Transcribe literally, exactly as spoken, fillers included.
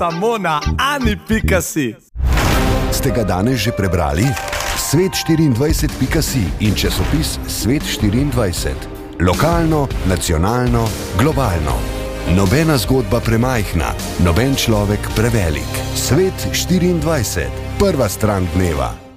samo na ani pika si. Ste ga danes že prebrali? svet štiriindvajset pika si in časopis Svet štiriindvajset. Lokalno, nacionalno, globalno. Nobena zgodba premajhna, noben človek prevelik. Svet štiriindvajset. Prva stran dneva.